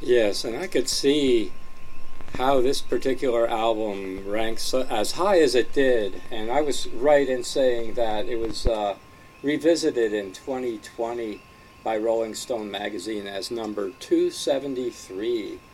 Yes, and I could see how this particular album ranks as high as it did, and I was right in saying that it was revisited in 2020 by Rolling Stone magazine as number 273